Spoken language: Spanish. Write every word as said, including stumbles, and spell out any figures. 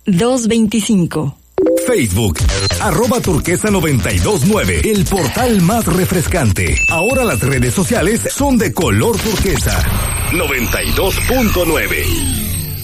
dos veinticinco. Facebook, arroba turquesa noventa y dos nueve, el portal más refrescante. Ahora las redes sociales son de color turquesa. noventa y dos punto nueve.